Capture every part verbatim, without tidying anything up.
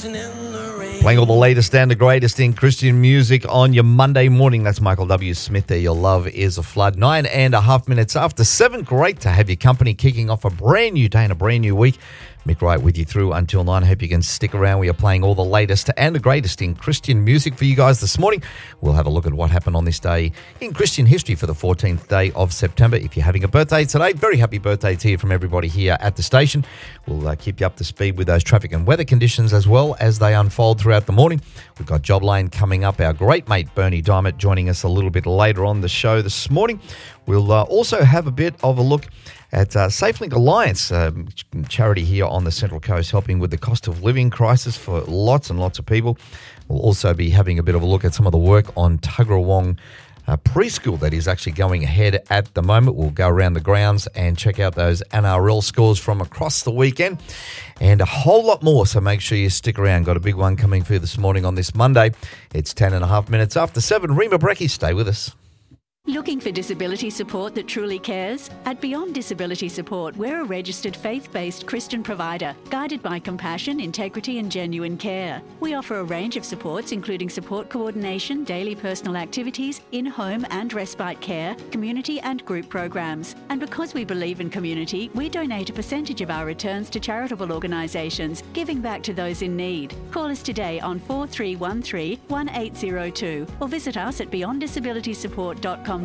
Playing all the latest and the greatest in Christian music on your Monday morning. That's Michael W. Smith there. Your love is a flood. Nine and a half minutes after seven. Great to have your company, kicking off a brand new day and a brand new week. Mick Wright with you through until nine. I hope you can stick around. We are playing all the latest and the greatest in Christian music for you guys this morning. We'll have a look at what happened on this day in Christian history for the fourteenth day of September. If you're having a birthday today, very happy birthday to you from everybody here at the station. We'll uh, keep you up to speed with those traffic and weather conditions as well as they unfold throughout the morning. We've got Job Lane coming up. Our great mate Bernie Diamond joining us a little bit later on the show this morning. We'll uh, also have a bit of a look at uh, SafeLink Alliance, um, charity here on the Central Coast, helping with the cost of living crisis for lots and lots of people. We'll also be having a bit of a look at some of the work on Tuggerawong uh, preschool that is actually going ahead at the moment. We'll go around the grounds and check out those N R L scores from across the weekend and a whole lot more, so make sure you stick around. Got a big one coming for you this morning on this Monday. It's ten and a half minutes after seven. Rima Brecky, stay with us. Looking for disability support that truly cares? At Beyond Disability Support, we're a registered faith-based Christian provider, guided by compassion, integrity and genuine care. We offer a range of supports, including support coordination, daily personal activities, in-home and respite care, community and group programs. And because we believe in community, we donate a percentage of our returns to charitable organisations, giving back to those in need. Call us today on four three one three, one eight zero two or visit us at beyond disability support dot com.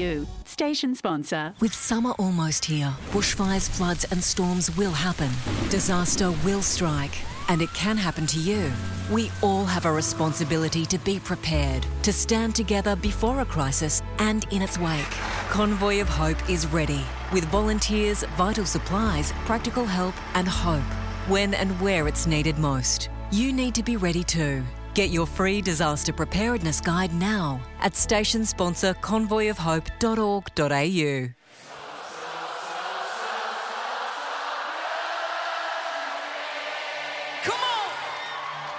Station sponsor. With summer almost here, bushfires, floods and storms will happen. Disaster will strike, and it can happen to you. We all have a responsibility to be prepared, to stand together before a crisis and in its wake. Convoy of Hope is ready, with volunteers, vital supplies, practical help and hope, when and where it's needed most. You need to be ready too. Get your free disaster preparedness guide now at station sponsor convoy of hope dot org dot a u.